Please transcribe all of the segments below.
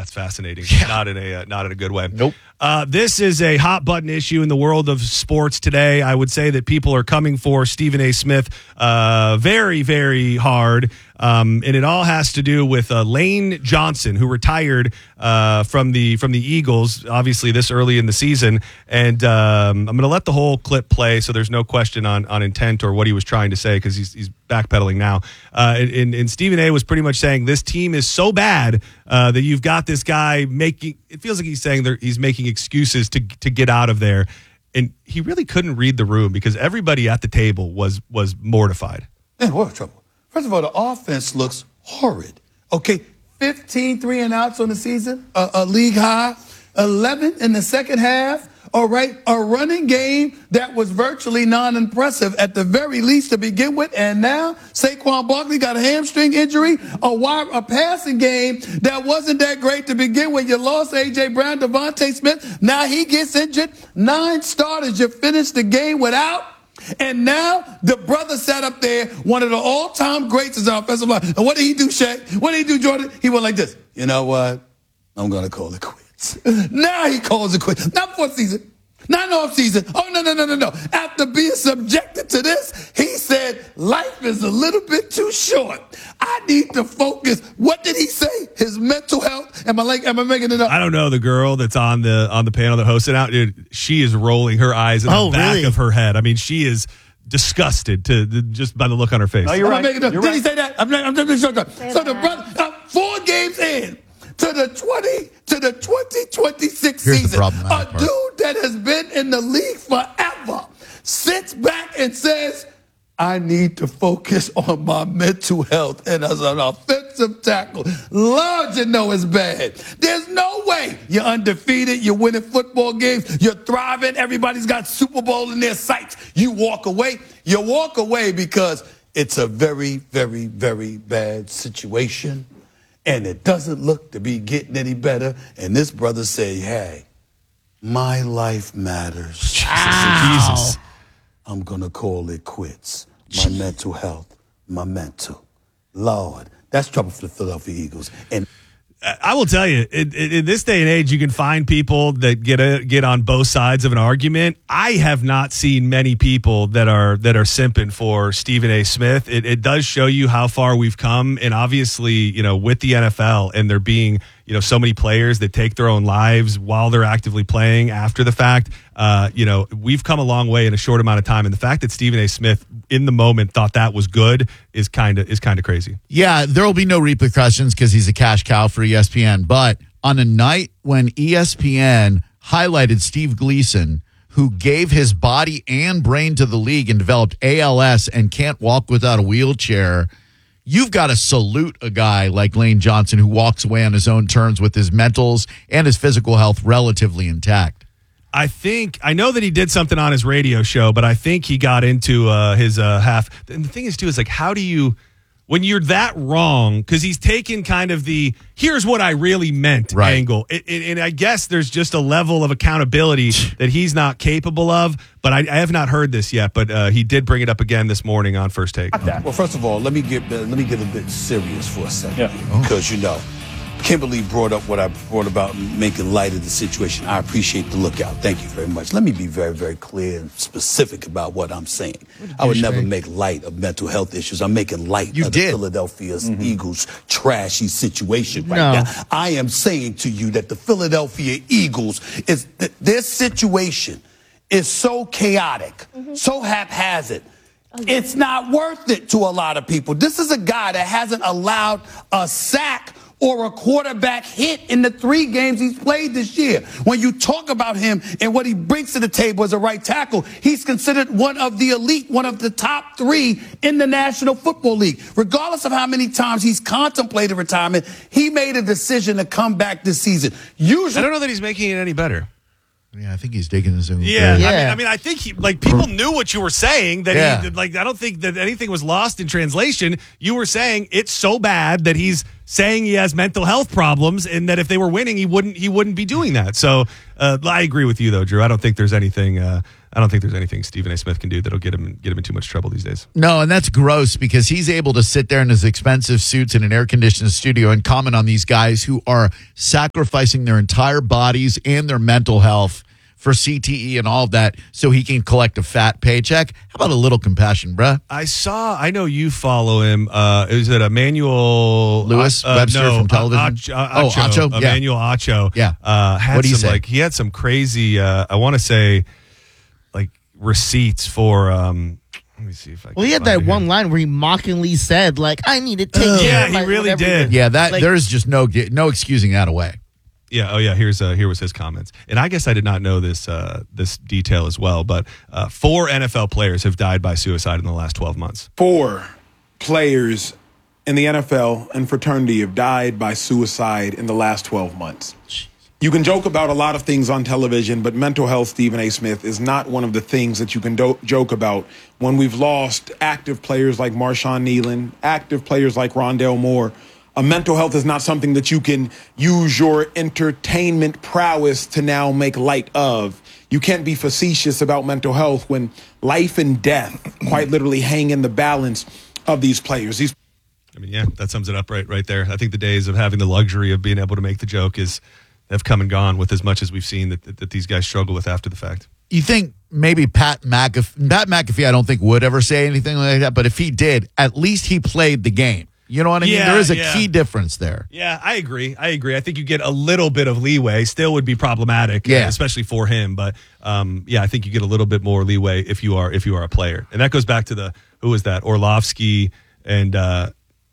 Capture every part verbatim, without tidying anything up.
That's fascinating. Yeah. Not in a uh, not in a good way. Nope. Uh, this is a hot button issue in the world of sports today. I would say that people are coming for Stephen A. Smith uh, very, very hard. Um, and it all has to do with uh, Lane Johnson, who retired uh, from the from the Eagles, obviously this early in the season. And um, I'm going to let the whole clip play, so there's no question on on intent or what he was trying to say, because he's he's backpedaling now. Uh, and, and Stephen A. was pretty much saying this team is so bad uh, that you've got this guy making. It feels like he's saying that he's making excuses to to get out of there. And he really couldn't read the room because everybody at the table was was mortified. Man, we're in trouble. First of all, the offense looks horrid. Okay, fifteen three and outs on the season, a, a league high, eleven in the second half. All right, a running game that was virtually non-impressive at the very least to begin with, and now Saquon Barkley got a hamstring injury. A wide, a passing game that wasn't that great to begin with. You lost A J. Brown, Devontae Smith. Now he gets injured. Nine starters you finished the game without. And now the brother sat up there, one of the all-time greats is our offensive line. And what did he do, Shay? What did he do, Jordan? He went like this. You know what? I'm going to call it quits. Now he calls it quits. Not for season. Not off season. Oh, no, no, no, no, no. After being subjected to this, he said, life is a little bit too short. I need to focus. What did he say? His mental health. Am I like, am I making it up? I don't know. The girl that's on the on the panel that hosted out, dude, she is rolling her eyes in Oh, the back really? of her head. I mean, she is disgusted to just by the look on her face. No, you're Am I right. making it up? You're Did right. he say that? I'm not, I'm not sure. So the that. brother, uh, four games in to the twenty to the twenty twenty-six Here's the season, problematic a part. dude that has been in the league forever sits back and says, I need to focus on my mental health. And as an offensive tackle, Lord, you know it's bad. There's no way you're undefeated, you're winning football games, you're thriving, everybody's got Super Bowl in their sights. You walk away. You walk away because it's a very, very, very bad situation. And it doesn't look to be getting any better. And this brother say, hey, my life matters. Jesus. I'm going to call it quits. My mental health, my mental. Lord, that's trouble for the Philadelphia Eagles. And I will tell you, in, in this day and age, you can find people that get a, get on both sides of an argument. I have not seen many people that are that are simping for Stephen A. Smith. It, it does show you how far we've come, and obviously, you know, with the N F L and there being, you know, so many players that take their own lives while they're actively playing after the fact. Uh, you know, we've come a long way in a short amount of time, and the fact that Stephen A. Smith in the moment thought that was good is kind of is kind of crazy. Yeah, there will be no repercussions because he's a cash cow for E S P N. But on a night when E S P N highlighted Steve Gleason, who gave his body and brain to the league and developed A L S and can't walk without a wheelchair, you've got to salute a guy like Lane Johnson who walks away on his own terms with his mentals and his physical health relatively intact. I think I know that he did something on his radio show, but I think he got into uh, his uh, half. And the thing is, too, is like, how do you, when you're that wrong, because he's taken kind of the here's what I really meant Right. angle. It, it, and I guess there's just a level of accountability that he's not capable of. But I, I have not heard this yet. But uh, he did bring it up again this morning on First Take. well, first of all, let me get let me get a bit serious for a second. Yeah. Here, because, you know, Kimberly brought up what I brought about making light of the situation. I appreciate the lookout. Thank you very much. Let me be very, very clear and specific about what I'm saying. I would never make light of mental health issues. I'm making light You of did. the Philadelphia Eagles trashy situation right No. now. I am saying to you that the Philadelphia Eagles, is th- their situation is so chaotic, so haphazard. It's not worth it to a lot of people. This is a guy that hasn't allowed a sack or a quarterback hit in the three games he's played this year. When you talk about him and what he brings to the table as a right tackle, he's considered one of the elite, one of the top three in the National Football League. Regardless of how many times he's contemplated retirement, he made a decision to come back this season. Usually, I don't know that he's making it any better. Yeah, I think he's digging his own Yeah, grave. I, mean, Yeah. I mean, I think he, like people knew what you were saying. That Yeah. he, like, I don't think that anything was lost in translation. You were saying it's so bad that he's saying he has mental health problems, and that if they were winning, he wouldn't he wouldn't be doing that. So uh, I agree with you, though, Drew. I don't think there's anything. Uh, I don't think there's anything Stephen A. Smith can do that'll get him get him in too much trouble these days. No, and that's gross because he's able to sit there in his expensive suits in an air-conditioned studio and comment on these guys who are sacrificing their entire bodies and their mental health for C T E and all of that so he can collect a fat paycheck. How about a little compassion, bruh? I saw, I know you follow him. Uh, is it Emmanuel Lewis uh, Webster no, from television? Ach- uh, oh, Acho. Acho? Yeah. Emmanuel Acho. Yeah. Uh, had What'd he some, say? like, he had some crazy, uh, I want to say, like, receipts for, um, let me see if I can Well, he had find that it one here. line where he mockingly said, like, I need to take care Yeah, of he my- really whatever did. he Yeah, that Like- there's just no no excusing that away. Yeah. Oh, yeah. Here's uh, here was his comments, and I guess I did not know this uh, this detail as well. But uh, four N F L players have died by suicide in the last twelve months. Four players in the N F L and fraternity have died by suicide in the last twelve months. You can joke about a lot of things on television, but mental health, Stephen A. Smith, is not one of the things that you can do- joke about when we've lost active players like Marshawn Nealon, active players like Rondell Moore. Uh, mental health is not something that you can use your entertainment prowess to now make light of. You can't be facetious about mental health when life and death quite literally hang in the balance of these players. These I mean, yeah, that sums it up right right there. I think the days of having the luxury of being able to make the joke is have come and gone with as much as we've seen that, that, that these guys struggle with after the fact. You think maybe Pat McAfee, Pat McAfee, I don't think would ever say anything like that, but if he did, at least he played the game. You know what I mean? Yeah, There is a yeah. key difference there. Yeah, I agree. I agree. I think you get a little bit of leeway. Still would be problematic, Yeah. uh, especially for him. But um, yeah, I think you get a little bit more leeway if you are if you are a player, and that goes back to the who was that Orlovsky and uh,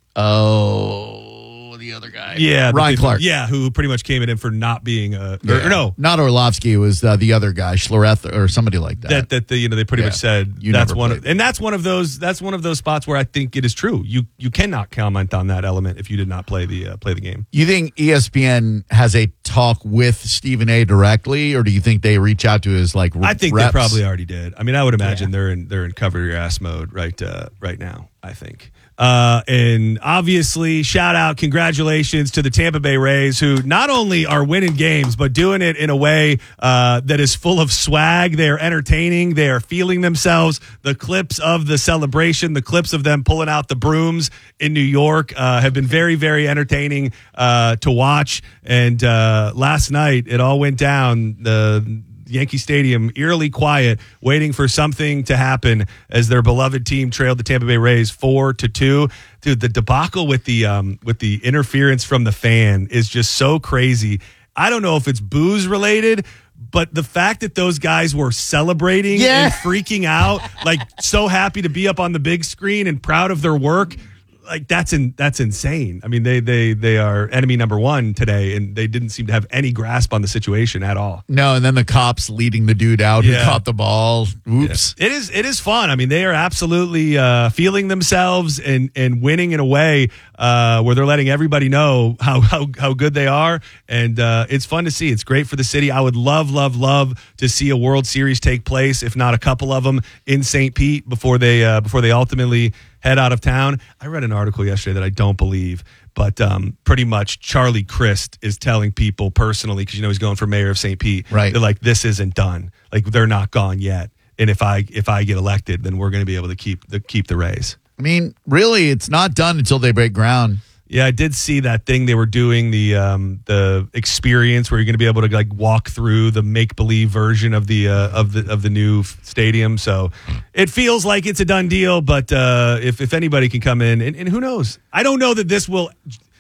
Oh, the other guy. yeah Ryan the- Clark. Yeah, who pretty much came in for not being a or, Yeah. or no. Not Orlovsky. It was uh, the other guy, Schlereth or somebody like that. That that the, you know they pretty Yeah. much said You that's never one of, played. and that's one of those that's one of those spots where I think it is true. You you cannot comment on that element if you did not play the uh, play the game. You think E S P N has a talk with Stephen A. directly, or do you think they reach out to his like? I think reps? they probably already did. I mean, I would imagine they're in they're in cover your ass mode right uh, right now. I think. Uh, and obviously, shout out, congratulations to the Tampa Bay Rays, who not only are winning games, but doing it in a way uh, that is full of swag. They are entertaining. They are feeling themselves. The clips of the celebration, the clips of them pulling out the brooms in New York uh, have been very, very entertaining uh, to watch. And uh, last night, it all went down. The Yankee Stadium eerily quiet, waiting for something to happen as their beloved team trailed the Tampa Bay Rays four to two. Dude, the debacle with the um, with the interference from the fan is just so crazy. I don't know if it's booze related, but the fact that those guys were celebrating Yeah. and freaking out, like so happy to be up on the big screen and proud of their work. Like that's in, that's insane. I mean, they they they are enemy number one today, and they didn't seem to have any grasp on the situation at all. No, and then the cops leading the dude out Yeah. who caught the ball. Oops. It is it is fun. I mean, they are absolutely uh, feeling themselves and and winning in a way uh, where they're letting everybody know how how how good they are, and uh, it's fun to see. It's great for the city. I would love love love to see a World Series take place, if not a couple of them, in Saint Pete before they uh, before they ultimately head out of town. I read an article yesterday that I don't believe, but um, pretty much Charlie Crist is telling people personally, because you know he's going for mayor of Saint Pete, Right. They're like, this isn't done. Like they're not gone yet. And if I if I get elected, then we're going to be able to keep the keep the Rays. I mean, really, it's not done until they break ground. Yeah, I did see that thing they were doing, the um, the experience where you're going to be able to like walk through the make believe version of the uh, of the of the new f- stadium. So it feels like it's a done deal. But uh, if if anybody can come in, and, and who knows, I don't know that this will.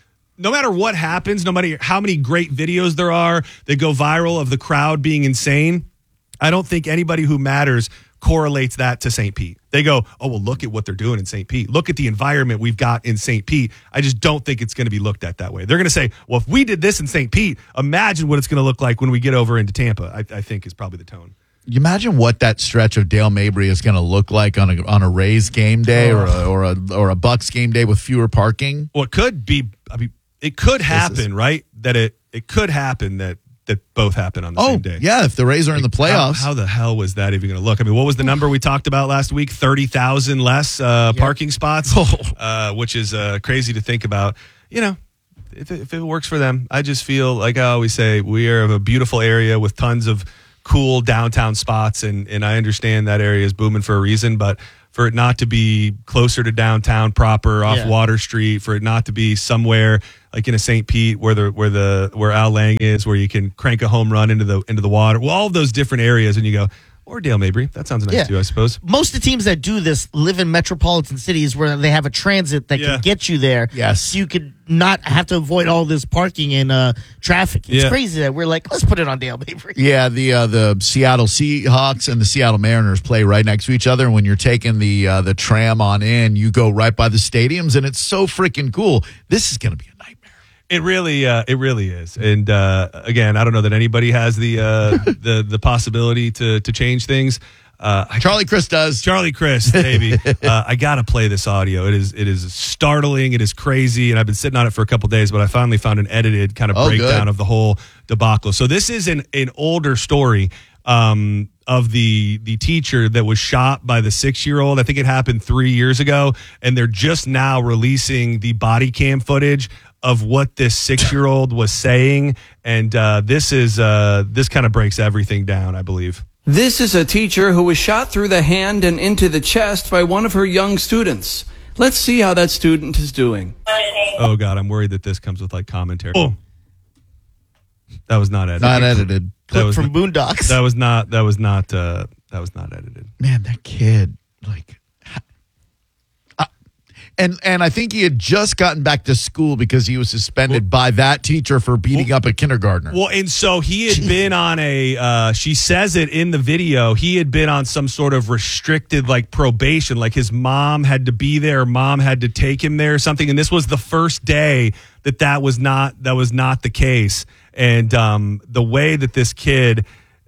No matter what happens, no matter how many great videos there are that go viral of the crowd being insane, I don't think anybody who matters correlates that to Saint Pete. They go, oh, well, look at what they're doing in Saint Pete. Look at the environment we've got in Saint Pete. I just don't think it's going to be looked at that way. They're going to say, well, if we did this in Saint Pete, imagine what it's going to look like when we get over into Tampa, I, I think is probably the tone. You imagine what that stretch of Dale Mabry is going to look like on a on a Rays game day or a, or a or a Bucks game day with fewer parking. Well, it could be, I mean, it could happen, right? That it, it could happen that that both happen on the Oh, same day. yeah, if the Rays are in the How, playoffs. how the hell was that even going to look? I mean, what was the number we talked about last week? thirty thousand less uh, parking spots, uh, which is uh, crazy to think about. You know, if it, if it works for them. I just feel like I always say we are a beautiful area with tons of cool downtown spots, and and I understand that area is booming for a reason, but for it not to be closer to downtown proper off Yeah. Water Street, for it not to be somewhere like in a Saint Pete where the where the where Al Lang is, where you can crank a home run into the into the water, well, all of those different areas, and you go, or Dale Mabry, that sounds nice Yeah. too, I suppose. Most of the teams that do this live in metropolitan cities where they have a transit that Yeah. can get you there. Yes. So you could not have to avoid all this parking and uh, traffic. It's Yeah. crazy that we're like, let's put it on Dale Mabry. Yeah, the uh, the Seattle Seahawks and the Seattle Mariners play right next to each other. And when you're taking the uh, the tram on in, you go right by the stadiums, and it's so freaking cool. This is going to be a nightmare. It really, uh, it really is. And uh, again, I don't know that anybody has the uh, the the possibility to to change things. Uh, I, Charlie Chris does. Charlie Chris, baby, uh, I gotta play this audio. It is it is startling. It is crazy, and I've been sitting on it for a couple days. But I finally found an edited kind of Oh, breakdown good. of the whole debacle. So this is an an older story. Um, of the the teacher that was shot by the six-year-old. I think it happened three years ago, and they're just now releasing the body cam footage of what this six-year-old was saying, and uh, this is uh, this kind of breaks everything down, I believe. This is a teacher who was shot through the hand and into the chest by one of her young students. Let's see how that student is doing. Oh God, I'm worried that this comes with like commentary. Oh, that was not edited. Not edited. That Clip was from not, Boondocks. that was not. That was not. Uh, that was not edited. Man, that kid, like, uh, and and I think he had just gotten back to school because he was suspended by that teacher for beating up a kindergartner. Well, and so he had been on a, uh, she says it in the video, he had been on some sort of restricted like probation, like his mom had to be there, mom had to take him there or something. And this was the first day that that was not, that was not the case. And um, the way that this kid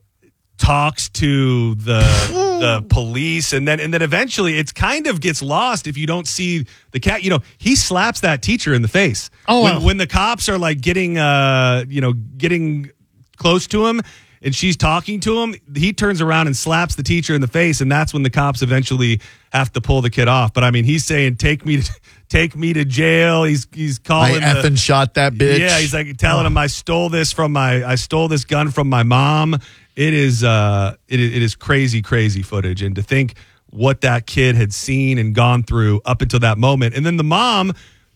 talks to the the police, and then and then eventually it's kind of gets lost if you don't see the cat. You know, he slaps that teacher in the face. Oh, when, wow. when the cops are like getting uh you know getting close to him, and she's talking to him, he turns around and slaps the teacher in the face, and that's when the cops eventually have to pull the kid off. But I mean, he's saying, "Take me to take me to jail." He's he's I calling the, effing shot that bitch. yeah, he's like telling him, "I stole this from my, I stole this gun from my mom." It is, uh, it, it is crazy, crazy footage, and to think what that kid had seen and gone through up until that moment, and then the mom.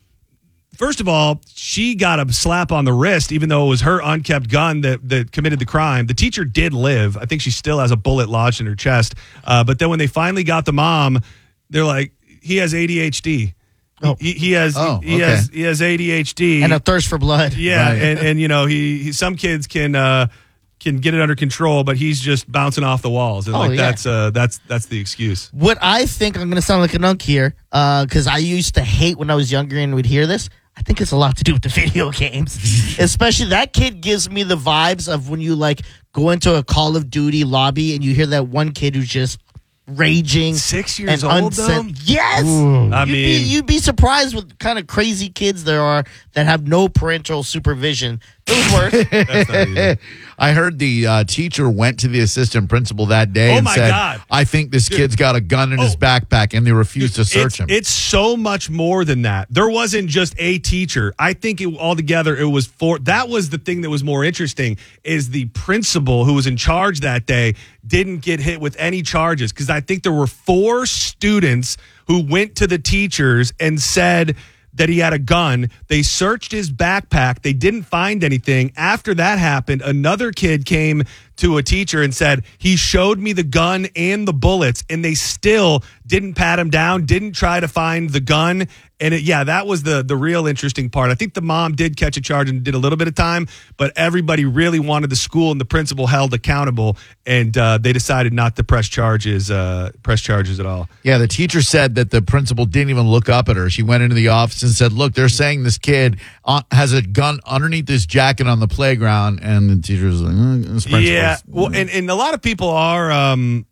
First of all, she got a slap on the wrist, even though it was her unkept gun that, that committed the crime. The teacher did live. I think she still has a bullet lodged in her chest. Uh, but then when they finally got the mom, they're like, he has A D H D. Oh. He, he has Oh, he okay. has he has A D H D and a thirst for blood. yeah, Right. and and you know he, he some kids can uh, can get it under control, but he's just bouncing off the walls, and Oh, like yeah. that's uh, that's that's the excuse. What I think, I'm going to sound like an unk here, because I used to hate when I was younger and would hear this. I think it's a lot to do with the video games. Especially that kid gives me the vibes of when you like go into a Call of Duty lobby and you hear that one kid who's just raging. Six years and old, unsen- though? Yes. I you'd be, mean- you'd be surprised what kind of crazy kids there are that have no parental supervision. Those work. That's not easy. I heard the uh, teacher went to the assistant principal that day Oh, and my said, God. I think this kid's got a gun in his Oh. backpack, and they refused to search it's, him. It's so much more than that. There wasn't just a teacher. I think it, altogether it was four. That was the thing that was more interesting is the principal who was in charge that day didn't get hit with any charges because I think there were four students who went to the teachers and said that he had a gun. They searched his backpack. They didn't find anything. After that happened, another kid came to a teacher and said, he showed me the gun and the bullets, and they still didn't pat him down, didn't try to find the gun. And it, yeah, that was the the real interesting part. I think the mom did catch a charge and did a little bit of time, but everybody really wanted the school and the principal held accountable, and uh, they decided not to press charges, uh, press charges at all. Yeah, the teacher said that the principal didn't even look up at her. She went into the office and said, look, they're saying this kid uh, has a gun underneath his jacket on the playground. And the teacher was like, mm, this principal's- Yeah, well, and, and a lot of people are. Um,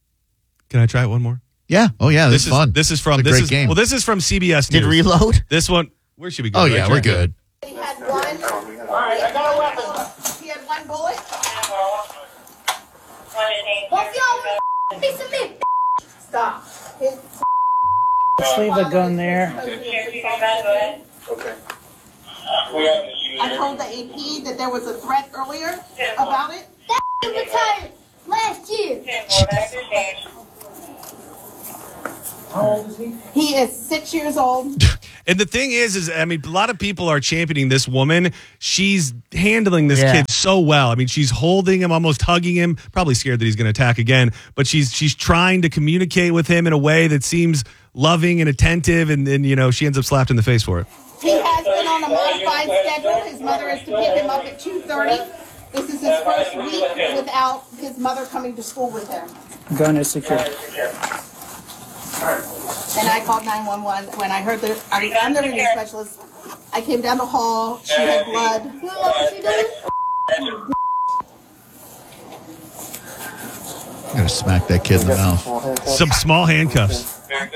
can I try it one more? yeah. Oh, yeah, this, This is is fun. this is from It's a this great is game. well this is from C B S Did News. reload? This one, where should we go? oh, Right, yeah, we're Jack? good. He had one. I got a weapon. He had one bullet. Both y'all want a piece of me. Stop. His Just leave the gun there. Okay. I told the A P that there was a threat earlier about it. That retired last year. How old is he? He is six years old. And the thing is, is I mean, a lot of people are championing this woman. She's handling this Yeah. kid so well. I mean, she's holding him, almost hugging him, probably scared that he's going to attack again. But she's she's trying to communicate with him in a way that seems loving and attentive. And then, you know, she ends up slapped in the face for it. He has been on a modified schedule. His mother is to pick him up at two thirty. This is his first week without his mother coming to school with him. Gun is secure. And I called nine one one when I heard the I'm the reading specialist. I came down the hall. She had blood. You know what she did? I'm gonna smack that kid in the mouth. Some small handcuffs. Are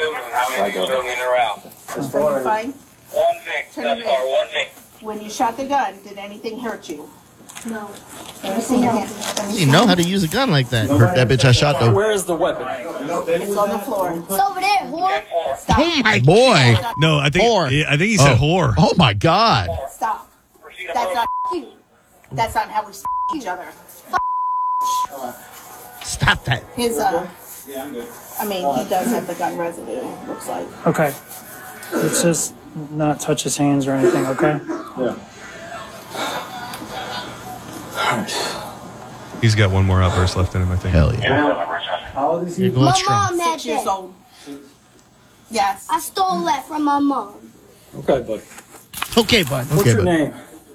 you fine? Turn it in. When you shot the gun, did anything hurt you? No. Let me see your hand. Let me You see know your how to use a gun like that. Hurt that bitch I shot though. Where is the weapon? It's on the floor. It's over there, whore. Stop. Oh my Boy. No, I think Whore. I think he said Oh. whore. Oh my God. Stop. That's not you. That's not how we s- each other. Stop that. His, uh, I mean, he does have the gun residue, looks like. Okay. Let's just not touch his hands or anything, okay? He's got one more outburst left in him, I think. Hell yeah. How old is You're he? going My strong. mom had Six years that. old. Yes. I stole that from my mom. Okay, buddy. Okay, bud. What's Okay, your bud. name?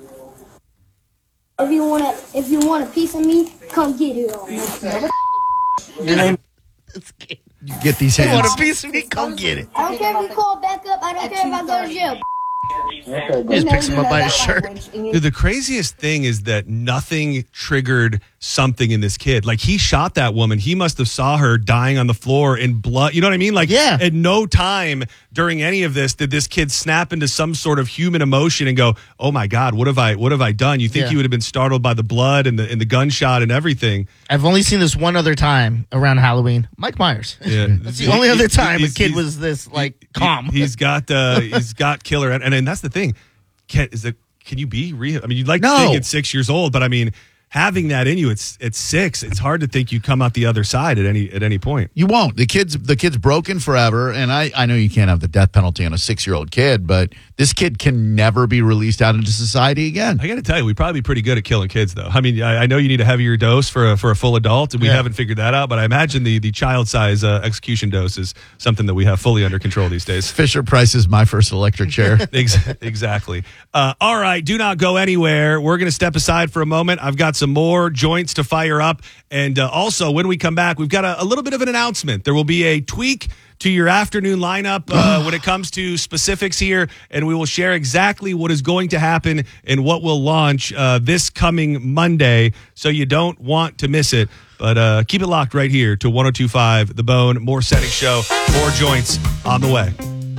If you wanna, if you want a piece of me, come get it. On. Your name? You get these You want hands. a piece of me? Come get it. I don't care if you call back up. I don't care if I go to jail. Okay, He just picks him up by his shirt. Dude, the craziest thing is that nothing triggered something in this kid. Like, he shot that woman. He must have saw her dying on the floor in blood. You know what I mean? Like, Yeah. at no time during any of this did this kid snap into some sort of human emotion and go, "Oh my God, what have I, what have I done?" You think Yeah. he would have been startled by the blood and the and the gunshot and everything? I've only seen this one other time around Halloween. Mike Myers. Yeah, That's the only other time a He's- kid he's- was this like he- calm. He's got uh, he's got killer, and, and and that's the thing. Can, is that can you be real? I mean, you'd like No. to think at six years old, but I mean, having that in you, it's it's six. It's hard to think you come out the other side at any at any point. You won't. The kid's the kid's broken forever, and I, I know you can't have the death penalty on a six year old kid, but this kid can never be released out into society again. I got to tell you, we'd probably be pretty good at killing kids, though. I mean, I, I know you need a heavier dose for a, for a full adult, and we Yeah. haven't figured that out. But I imagine the the child size uh, execution dose is something that we have fully under control these days. Fisher Price is my first electric chair. Ex- exactly. Uh, all right, do not go anywhere. We're going to step aside for a moment. I've got some more joints to fire up. And uh, also, when we come back, we've got a, a little bit of an announcement. There will be a tweak to your afternoon lineup uh, when it comes to specifics here, and we will share exactly what is going to happen and what will launch uh, this coming Monday, so you don't want to miss it. But uh, keep it locked right here to one oh two point five The Bone. More Setting Show, more joints on the way.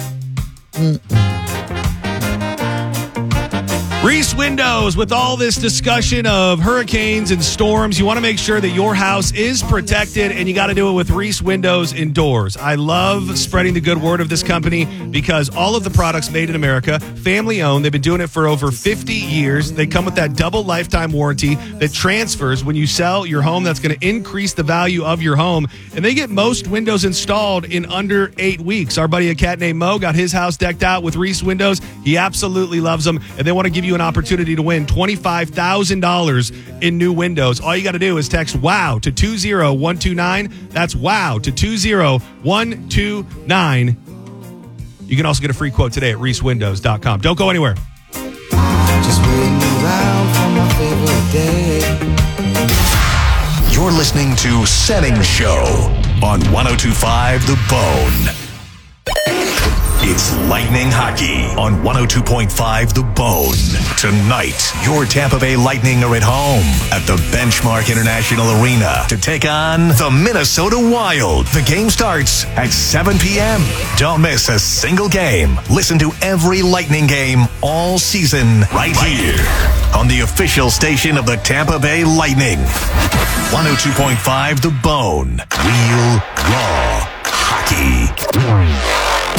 Reese Windows, with all this discussion of hurricanes and storms, you want to make sure that your house is protected, and you got to do it with Reese Windows Indoors. I love spreading the good word of this company because all of the products made in America, family owned. They've been doing it for over fifty years. They come with that double lifetime warranty that transfers when you sell your home. That's going to increase the value of your home, and they get most windows installed in under eight weeks. Our buddy, a cat named Mo, got his house decked out with Reese Windows. He absolutely loves them, and they want to give you an opportunity to win twenty-five thousand dollars in new windows. All you got to do is text WOW to two zero one two nine. That's WOW to two zero one two nine. You can also get a free quote today at reese windows dot com. Don't go anywhere. Just waiting around for my favorite day. You're listening to Setting Show on one oh two point five The Bone. It's Lightning Hockey on one oh two point five The Bone. Tonight, your Tampa Bay Lightning are at home at the Benchmark International Arena to take on the Minnesota Wild. The game starts at seven p.m. Don't miss a single game. Listen to every Lightning game all season right here on the official station of the Tampa Bay Lightning. one oh two point five The Bone. Real, raw hockey. Now,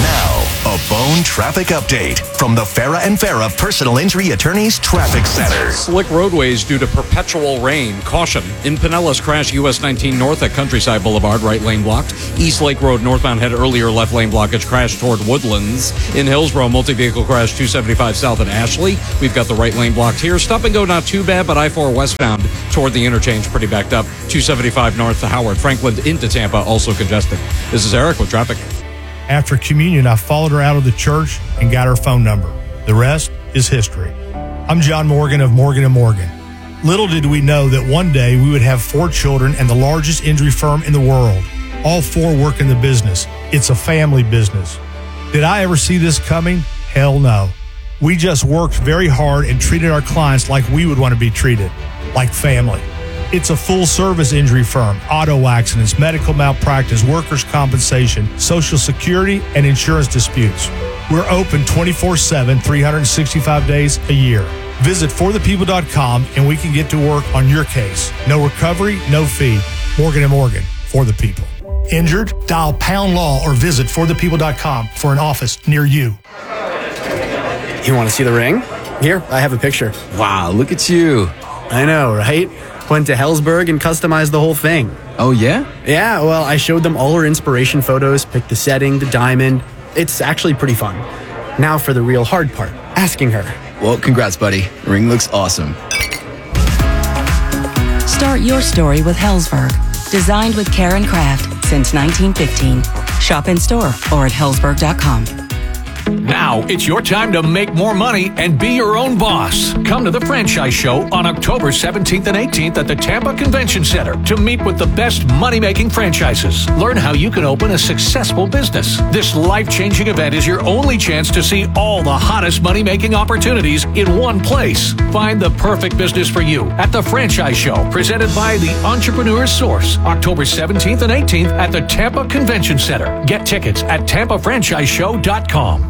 a Bone traffic update from the Farah and Farah Personal Injury Attorneys Traffic Center. Slick roadways due to perpetual rain. Caution. In Pinellas, crash U S nineteen north at Countryside Boulevard, right lane blocked. East Lake Road northbound had earlier left lane blockage, crash toward Woodlands. In Hillsborough, multi-vehicle crash two seventy-five south at Ashley. We've got the right lane blocked here. Stop and go not too bad, but I four westbound toward the interchange pretty backed up. two seventy-five north to Howard. Franklin into Tampa also congested. This is Eric with traffic. After communion, I followed her out of the church and got her phone number. The rest is history. I'm John Morgan of Morgan and Morgan. Little did we know that one day we would have four children and the largest injury firm in the world. All four work in the business. It's a family business. Did I ever see this coming? Hell no. We just worked very hard and treated our clients like we would want to be treated, like family. It's a full-service injury firm, auto accidents, medical malpractice, workers' compensation, Social Security, and insurance disputes. We're open twenty-four seven, three hundred sixty-five days a year. Visit for the people dot com and we can get to work on your case. No recovery, no fee. Morgan and Morgan, for the people. Injured? Dial pound law or visit for the people dot com for an office near you. You want to see the ring? Here, I have a picture. Wow, look at you. I know, right? Went to Helzberg and customized the whole thing. Oh, yeah? Yeah, well, I showed them all her inspiration photos, picked the setting, the diamond. It's actually pretty fun. Now for the real hard part, asking her. Well, congrats, buddy. The ring looks awesome. Start your story with Helzberg. Designed with care and craft since nineteen fifteen. Shop in store or at helzberg dot com. Now it's your time to make more money and be your own boss. Come to the Franchise Show on October seventeenth and eighteenth at the Tampa Convention Center to meet with the best money-making franchises. Learn how you can open a successful business. This life-changing event is your only chance to see all the hottest money-making opportunities in one place. Find the perfect business for you at the Franchise Show, presented by the Entrepreneur's Source, October seventeenth and eighteenth at the Tampa Convention Center. Get tickets at tampa franchise show dot com.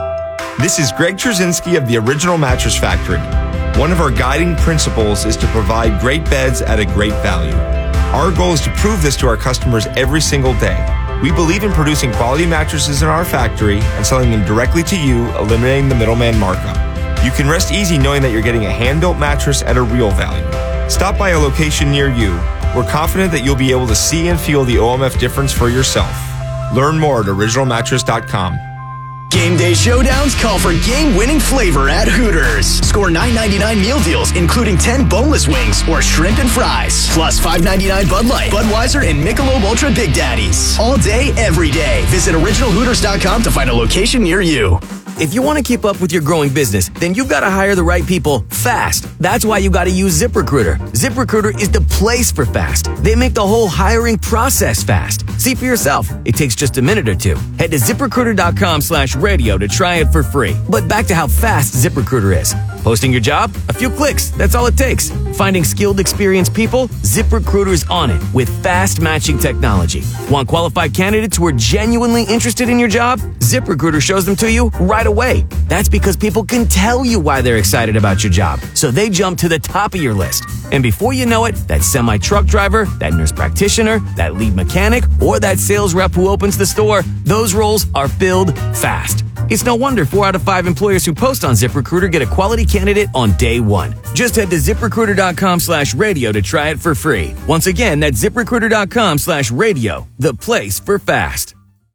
This is Greg Trzynski of the Original Mattress Factory. One of our guiding principles is to provide great beds at a great value. Our goal is to prove this to our customers every single day. We believe in producing quality mattresses in our factory and selling them directly to you, eliminating the middleman markup. You can rest easy knowing that you're getting a hand-built mattress at a real value. Stop by a location near you. We're confident that you'll be able to see and feel the O M F difference for yourself. Learn more at original mattress dot com. Game day showdowns call for game-winning flavor at Hooters. Score nine ninety-nine meal deals, including ten boneless wings or shrimp and fries, plus five ninety-nine Bud Light, Budweiser, and Michelob Ultra Big Daddies. All day, every day. Visit original hooters dot com to find a location near you. If you want to keep up with your growing business, then you've got to hire the right people fast. That's why you got to use ZipRecruiter. ZipRecruiter is the place for fast. They make the whole hiring process fast. See for yourself. It takes just a minute or two. Head to ZipRecruiter dot com slash radio to try it for free. But back to how fast ZipRecruiter is. Posting your job? A few clicks. That's all it takes. Finding skilled, experienced people? ZipRecruiter's on it with fast matching technology. Want qualified candidates who are genuinely interested in your job? ZipRecruiter shows them to you right away. That's because people can tell you why they're excited about your job. So they jump to the top of your list. And before you know it, that semi-truck driver, that nurse practitioner, that lead mechanic, or that sales rep who opens the store, those roles are filled fast. It's no wonder four out of five employers who post on ZipRecruiter get a quality candidate on day one. Just head to ZipRecruiter dot com slash radio to try it for free. Once again, that's ZipRecruiter dot com slash radio, the place for fast.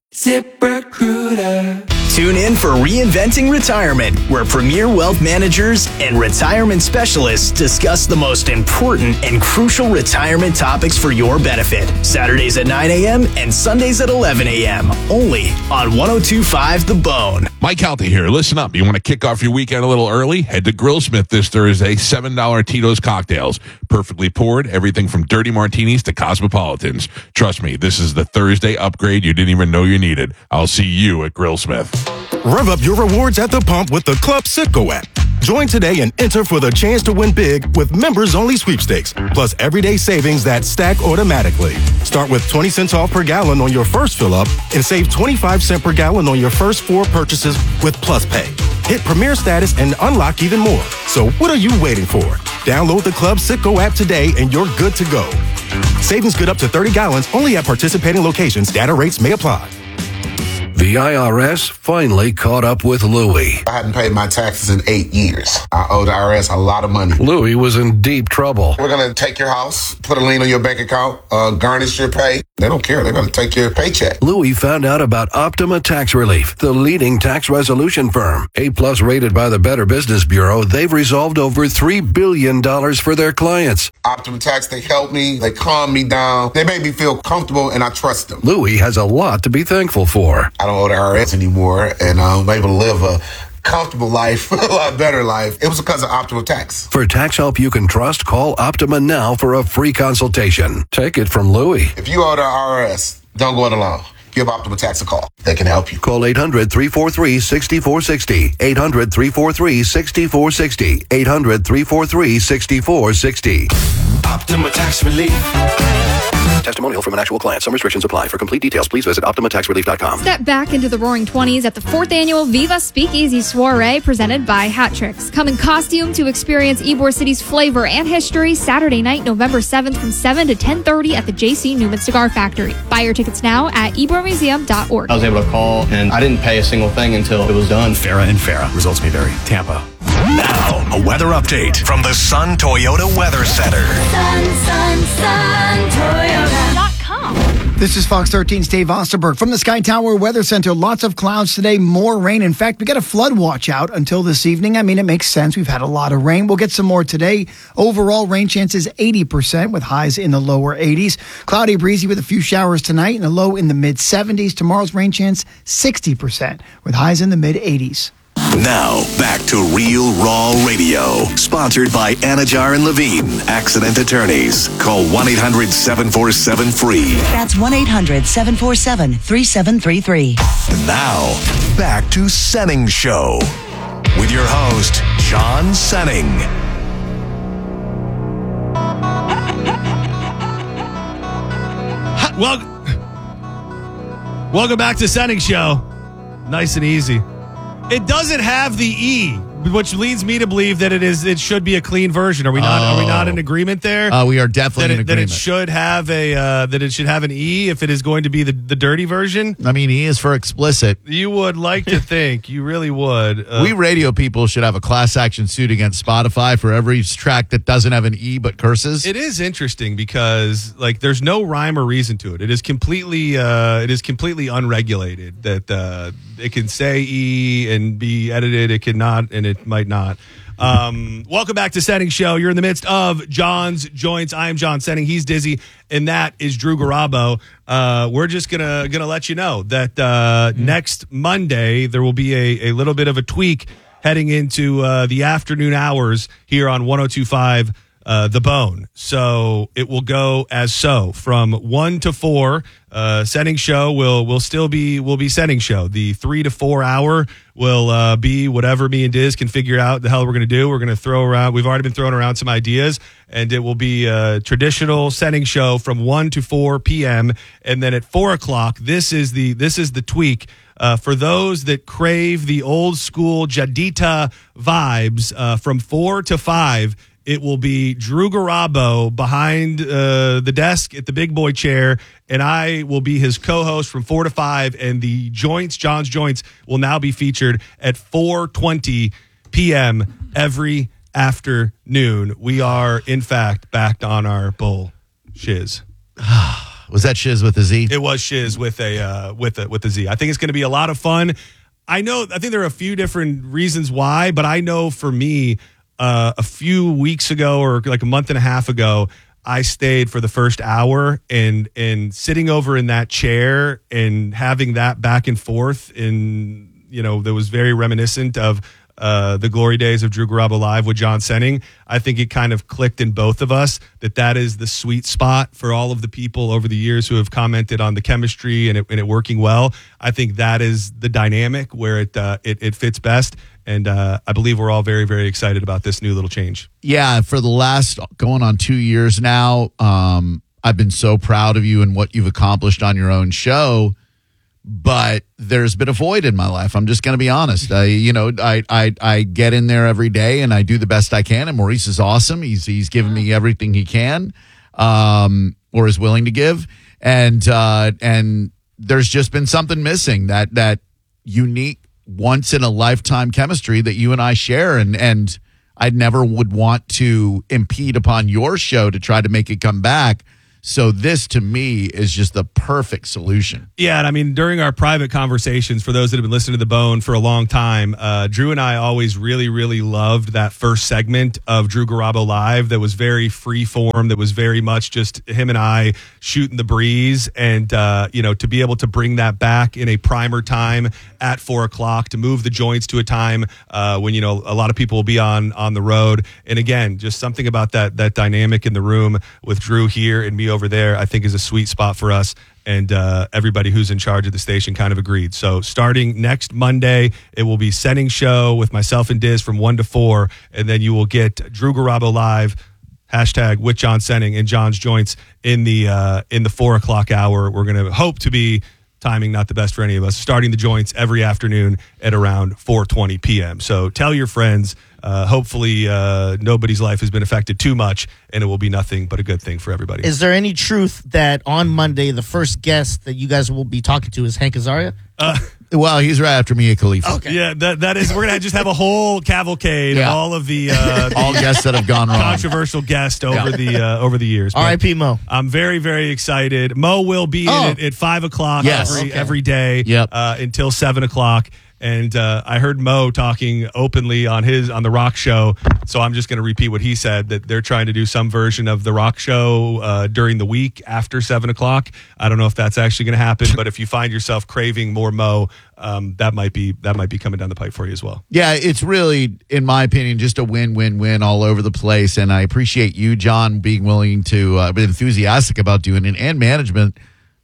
ZipRecruiter. Tune in for Reinventing Retirement, where premier wealth managers and retirement specialists discuss the most important and crucial retirement topics for your benefit. Saturdays at nine a.m. and Sundays at eleven a.m. Only on one oh two point five The Bone. Mike Halta here. Listen up. You want to kick off your weekend a little early? Head to Grillsmith this Thursday. seven dollar Tito's cocktails. Perfectly poured. Everything from dirty martinis to cosmopolitans. Trust me, this is the Thursday upgrade you didn't even know you needed. I'll see you at Grillsmith. Rev up your rewards at the pump with the Club Citgo app. Join today and enter for the chance to win big with members-only sweepstakes, plus everyday savings that stack automatically. Start with twenty cents off per gallon on your first fill-up and save twenty-five cents per gallon on your first four purchases with Plus Pay. Hit Premier status and unlock even more. So what are you waiting for? Download the Club Citgo app today and you're good to go. Savings good up to thirty gallons only at participating locations. Data rates may apply. The I R S finally caught up with Louie. I hadn't paid my taxes in eight years. I owe the I R S a lot of money. Louie was in deep trouble. We're going to take your house, put a lien on your bank account, uh, garnish your pay. They don't care. They're going to take your paycheck. Louie found out about Optima Tax Relief, the leading tax resolution firm. A-plus rated by the Better Business Bureau, they've resolved over three billion dollars for their clients. Optima Tax, they help me. They calm me down. They make me feel comfortable, and I trust them. Louie has a lot to be thankful for. I don't owe the I R S anymore, and I'm able to live a comfortable life, a lot better life. It was because of Optima Tax. For tax help you can trust, call Optima now for a free consultation. Take it from Louie. If you owe the I R S, don't go it alone. Give Optima Tax a call. They can help you. Call eight hundred, three four three, six four six zero. eight hundred, three four three, six four six zero. eight hundred, three four three, six four six zero. Optima Tax Relief. Testimonial from an actual client. Some restrictions apply. For complete details, please visit optima tax relief dot com. Step back into the roaring twenties at the fourth annual Viva Speakeasy Soiree presented by Hat Tricks. Come in costume to experience Ybor City's flavor and history Saturday night, November seventh from seven to ten thirty at the J C Newman Cigar Factory. Buy your tickets now at ybor museum dot org. I was able to call, and I didn't pay a single thing until it was done. Farah and Farah. Results may vary. Tampa. Now, a weather update from the Sun Toyota Weather Center. Sun, sun, sun, Toyota dot com. This is Fox thirteen's Dave Osterberg from the Sky Tower Weather Center. Lots of clouds today, more rain. In fact, we got a flood watch out until this evening. I mean, it makes sense. We've had a lot of rain. We'll get some more today. Overall rain chances eighty percent with highs in the lower eighties. Cloudy, breezy with a few showers tonight and a low in the mid seventies. Tomorrow's rain chance sixty percent with highs in the mid eighties. Now, back to Real Raw Radio. Sponsored by Anajar and Levine, accident attorneys. Call one eight hundred, seven four seven, F R E E. That's one eight hundred, seven four seven, three seven three three. Now, back to Senning Show. With your host, John Senning. Well, welcome back to Senning Show. Nice and easy. It doesn't have the E, which leads me to believe that it is. It should be a clean version. Are we not? Oh. Are we not in agreement there? Uh, we are definitely that it, in agreement. That it should have a. Uh, that it should have an E if it is going to be the, the dirty version. I mean, E is for explicit. You would like to think. You really would. Uh, we radio people should have a class action suit against Spotify for every track that doesn't have an E but curses. It is interesting because like there's no rhyme or reason to it. It is completely. Uh, it is completely unregulated. That. Uh, It can say E and be edited. It cannot, and it might not. Um, welcome back to Senning Show. You're in the midst of John's Joints. I am John Senning. He's Dizzy, and that is Drew Garabo. Uh, we're just gonna gonna let you know that uh, mm-hmm. next Monday there will be a, a little bit of a tweak heading into uh, the afternoon hours here on one oh two point five. Uh, the Bone. So it will go as so from one to four. Uh, Senning Show will will still be will be Senning Show. The three to four hour will uh, be whatever me and Diz can figure out the hell we're going to do. We're going to throw around. We've already been throwing around some ideas, and it will be a traditional Senning Show from one to four p.m. And then at four o'clock, this is the this is the tweak. Uh, for those that crave the old school Jadita vibes, uh, from four to five. It will be Drew Garabo behind uh, the desk at the big boy chair, and I will be his co-host from four to five, and the Joints, John's Joints, will now be featured at four twenty p.m. every afternoon. We are, in fact, back on our bull shiz. Was that shiz with a Z? It was shiz with a, uh, with a, with a Z. I think it's going to be a lot of fun. I know, I think there are a few different reasons why, but I know for me, Uh, a few weeks ago or like a month and a half ago, I stayed for the first hour and and sitting over in that chair and having that back and forth, and you know, that was very reminiscent of uh, the glory days of Drew Garabo Live with John Senning. I think it kind of clicked in both of us that that is the sweet spot for all of the people over the years who have commented on the chemistry and it, and it working well. I think that is the dynamic where it uh, it, it fits best. And uh, I believe we're all very, very excited about this new little change. Yeah, for the last going on two years now, um, I've been so proud of you and what you've accomplished on your own show. But there's been a void in my life. I'm just going to be honest. I, you know, I, I I get in there every day and I do the best I can. And Maurice is awesome. He's he's given me everything he can, um, or is willing to give. And uh, and there's just been something missing, that that unique once in a lifetime chemistry that you and I share, and and I never would want to impede upon your show to try to make it come back. So this, to me, is just the perfect solution. Yeah, and I mean, during our private conversations, for those that have been listening to The Bone for a long time, uh, Drew and I always really, really loved that first segment of Drew Garabo Live that was very free form, that was very much just him and I shooting the breeze. And, uh, you know, to be able to bring that back in a primer time at four o'clock, to move the joints to a time uh, when, you know, a lot of people will be on on the road. And again, just something about that that dynamic in the room with Drew here and me over there, I think is a sweet spot for us. And uh, everybody who's in charge of the station kind of agreed. So starting next Monday, it will be Setting Show with myself and Diz from one to four. And then you will get Drew Garabo Live, hashtag with John Senning and John's Joints in the uh, in the four o'clock hour. We're going to hope to be timing not the best for any of us, starting the joints every afternoon at around four twenty p.m. So tell your friends. Uh, hopefully uh, nobody's life has been affected too much, and it will be nothing but a good thing for everybody. Is there any truth that on Monday the first guest that you guys will be talking to is Hank Azaria? Uh, well, he's right after Mia Khalifa. Okay. Yeah, that that is. We're gonna just have a whole cavalcade Yeah. of all of the, uh, the all guests that have gone wrong, controversial guests over Yeah. the uh, over the years. R I P Mo. I'm very very excited. Mo will be Oh. in it at five o'clock Yes. every Okay. every day. Yep. Uh, until seven o'clock. And uh, I heard Mo talking openly on his on the Rock Show, so I'm just going to repeat what he said, that they're trying to do some version of the Rock Show uh, during the week after seven o'clock. I don't know if that's actually going to happen, but if you find yourself craving more Mo, um, that might be that might be coming down the pipe for you as well. Yeah, it's really, in my opinion, just a win-win-win all over the place. And I appreciate you, John, being willing to uh, be enthusiastic about doing it, and management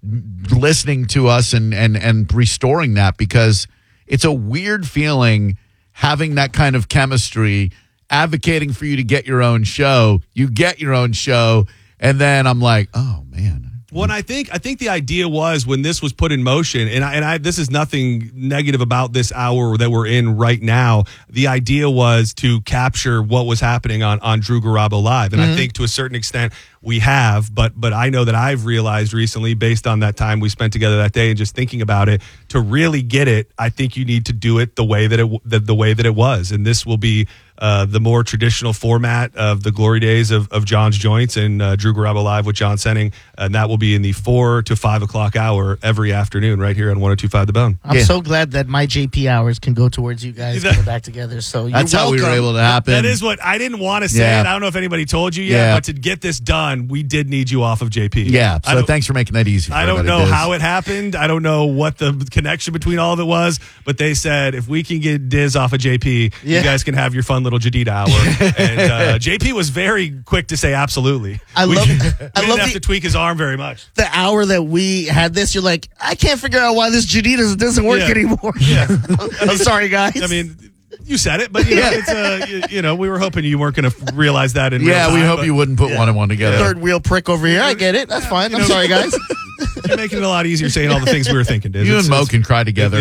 listening to us and and and restoring that, because it's a weird feeling having that kind of chemistry, advocating for you to get your own show. You get your own show, and then I'm like, oh, man. Well, and I think I think the idea was, when this was put in motion, and I, and I this is nothing negative about this hour that we're in right now. The idea was to capture what was happening on on Drew Garabo Live, and Mm-hmm. I think to a certain extent we have. But but I know that I've realized recently, based on that time we spent together that day and just thinking about it, to really get it, I think you need to do it the way that it the, the way that it was, and this will be uh, the more traditional format of the glory days of, of John's Joints and uh, Drew Garabo Live with John Senning, and that will be in the four to five o'clock hour every afternoon right here on one oh two point five The Bone. I'm so glad that my J P hours can go towards you guys coming back together. So you're That's how we were welcome. able to happen. That is what I didn't want to say. Yeah. It. I don't know if anybody told you yet, Yeah. but to get this done, we did need you off of J P. Yeah, I so don't- thanks for making that easy. For I don't everybody, know Diz. how it happened. I don't know what the connection between all of it was, but they said if we can get Diz off of J P, Yeah. you guys can have your fun little Jadida hour. And uh, J P was very quick to say absolutely. I we, love- we I didn't love have the- to tweak his arm very much. The hour that we had this, you're like, I can't figure out why this Jadita doesn't work Yeah. anymore. Yeah. I'm sorry, guys. I mean, you said it, but you know, Yeah. it's uh, you, you know, we were hoping you weren't going to realize that in real Yeah, we time, hope but you wouldn't put one and one together. Third wheel prick over here. I get it. That's fine. I'm know- sorry, guys. You're making it a lot easier saying all the things we were thinking, Diz. You It's- and Mo it's- can cry together.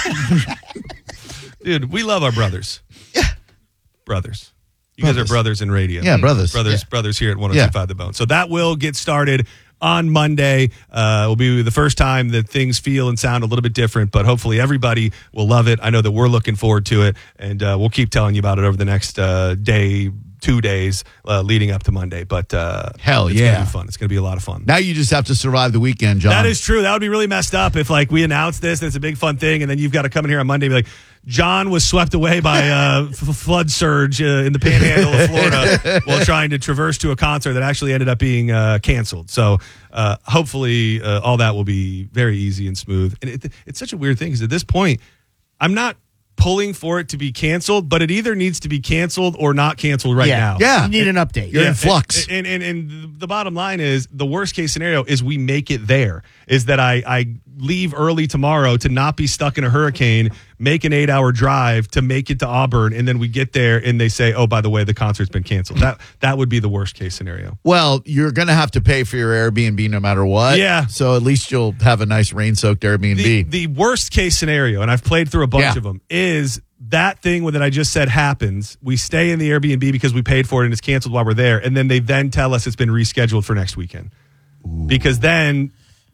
Dude, we love our brothers. Yeah. Brothers. You guys are Brothers. brothers in radio. Yeah, brothers. Brothers, Yeah. brothers here at one oh two point five The Bone. So that will get started on Monday. Uh, will be the first time that things feel and sound a little bit different, but hopefully everybody will love it. I know that we're looking forward to it, and uh, we'll keep telling you about it over the next uh, day, two days uh, leading up to Monday. But uh, Hell it's yeah. gonna be fun. It's going to be a lot of fun. Now you just have to survive the weekend, John. That is true. That would be really messed up if, like, we announce this and it's a big fun thing, and then you've got to come in here on Monday and be like, John was swept away by a f- flood surge uh, in the panhandle of Florida while trying to traverse to a concert that actually ended up being uh, canceled. So uh, hopefully uh, all that will be very easy and smooth. And it, it's such a weird thing because at this point, I'm not pulling for it to be canceled, but it either needs to be canceled or not canceled right yeah. now. Yeah. You need an update. You're Yeah, in flux. And, and, and, and the bottom line is the worst case scenario is we make it there, is that I, I leave early tomorrow to not be stuck in a hurricane, make an eight hour drive to make it to Auburn. And then we get there and they say, oh, by the way, the concert's been canceled. That, that would be the worst case scenario. Well, you're going to have to pay for your Airbnb no matter what. Yeah. So at least you'll have a nice rain-soaked Airbnb. The, the worst case scenario, and I've played through a bunch Yeah. of them, is that thing that I just said happens. We stay in the Airbnb because we paid for it and it's canceled while we're there. And then they then tell us it's been rescheduled for next weekend. Because then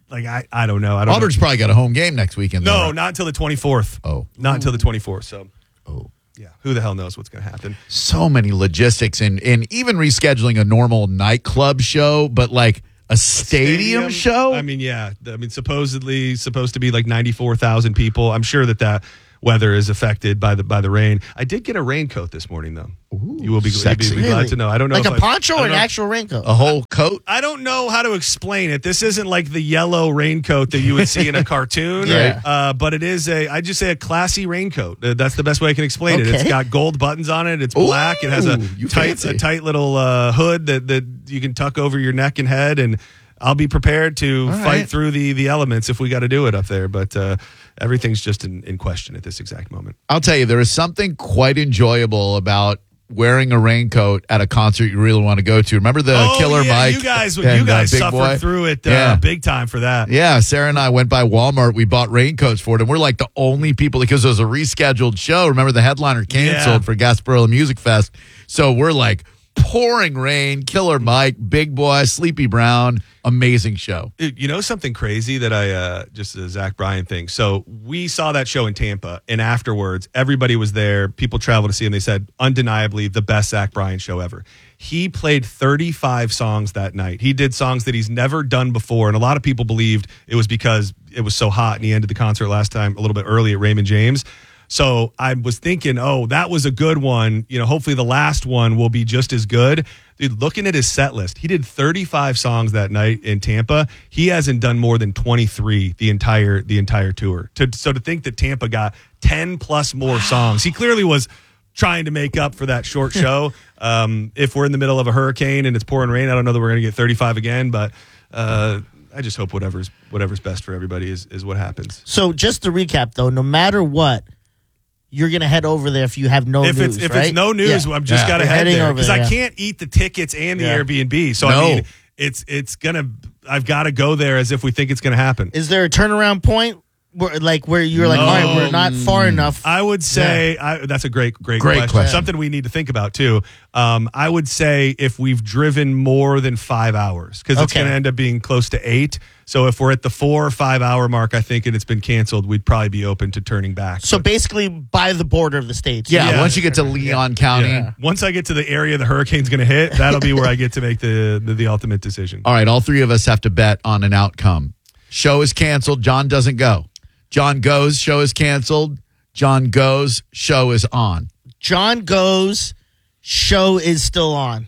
like I, I don't know. I don't Auburn's know. probably got a home game next weekend. No, though, right? not until the twenty-fourth. Oh. Not until the twenty-fourth. So, oh. Yeah, who the hell knows what's going to happen? So many logistics and, and even rescheduling a normal nightclub show, but like a stadium, Stadium show? I mean, yeah. I mean, supposedly supposed to be like ninety-four thousand people. I'm sure that that weather is affected by the by the rain. I did get a raincoat this morning, though. Ooh, you will be, sexy. you'll be glad to know. I don't know Like if a I- poncho I or don't an know- actual raincoat? A whole coat? I don't know how to explain it. This isn't like the yellow raincoat that you would see in a cartoon. Yeah. Uh, but it is a, I just say a classy raincoat. Uh, That's the best way I can explain it. It's Okay. got gold buttons on it. It's black. It has a Ooh, you tight, fancy. a tight little uh, hood that, that you can tuck over your neck and head. And I'll be prepared to All fight right. through the, the elements if we got to do it up there. But uh, everything's just in, in question at this exact moment. I'll tell you, there is something quite enjoyable about wearing a raincoat at a concert you really want to go to. Remember the oh, Killer yeah, Mike? You guys, and, you guys uh, Big suffered Boy? through it uh, Yeah. big time for that. Yeah, Sarah and I went by Walmart. We bought raincoats for it, and we're like the only people because it was a rescheduled show. Remember, the headliner canceled Yeah. for Gasparilla Music Fest. So we're like pouring rain, Killer Mike, Big Boy, Sleepy Brown. Amazing show. Dude, you know something crazy that I uh, just a Zach Bryan thing. So we saw that show in Tampa, and afterwards, everybody was there. People traveled to see him. They said, undeniably, the best Zach Bryan show ever. He played thirty-five songs that night. He did songs that he's never done before, and a lot of people believed it was because it was so hot, and he ended the concert last time a little bit early at Raymond James. So I was thinking, oh, that was a good one. You know, hopefully the last one will be just as good. Dude, looking at his set list, he did thirty-five songs that night in Tampa. He hasn't done more than twenty-three the entire the entire tour. To, so to think that Tampa got ten plus more songs, he clearly was trying to make up for that short show. um, if we're in the middle of a hurricane and it's pouring rain, I don't know that we're going to get thirty-five again, but uh, I just hope whatever's whatever's best for everybody is is what happens. So just to recap, though, no matter what, you're going to head over there if you have no if news, it's if right? it's no news, Yeah. I'm just Yeah. got to You're head heading there over because there, I yeah. can't eat the tickets and the Yeah. Airbnb. So No. I mean, it's it's gonna. I've got to go there as if we think it's gonna happen. Is there a turnaround point where, like, where you're like, all right, we're not far enough? I would say I, that's a great, great, Great question. question. Something we need to think about too. Um, I would say if we've driven more than five hours, because it's Okay. going to end up being close to eight. So if we're at the four or five hour mark, I think, and it's been canceled, we'd probably be open to turning back. So basically, by the border of the states. Yeah, Yeah. once you get to Leon County. Yeah. Once I get to the area the hurricane's going to hit, that'll be where I get to make the, the the ultimate decision. All right, all three of us have to bet on an outcome. Show is canceled. John doesn't go. John goes. Show is canceled. John goes. Show is on. John goes, show is still on.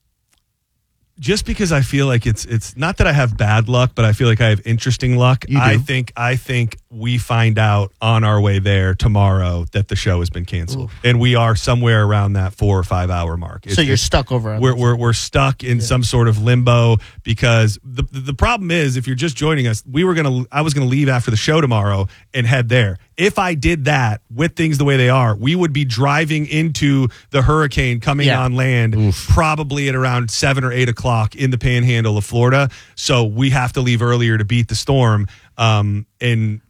Just because I feel like it's it's not that I have bad luck, but I feel like I have interesting luck. You do. I think I think we find out on our way there tomorrow that the show has been canceled, and we are somewhere around that four or five hour mark. So you're stuck over on We're this. we're we're stuck in some sort of limbo because the the problem is if you're just joining us, we were gonna I was gonna leave after the show tomorrow and head there. If I did that with things the way they are, we would be driving into the hurricane coming Yeah. on land probably at around seven or eight o'clock in the panhandle of Florida. So we have to leave earlier to beat the storm. Um, and